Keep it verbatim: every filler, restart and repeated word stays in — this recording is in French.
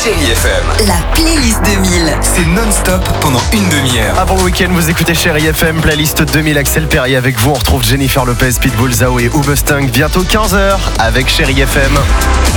Chérie F M. La playlist deux mille. C'est non-stop pendant une demi-heure. Avant le week-end, vous écoutez Chérie F M, playlist deux mille, Axel Perrier avec vous. On retrouve Jennifer Lopez, Pitbull, Zao et Hoobastank bientôt quinze heures avec Chérie F M.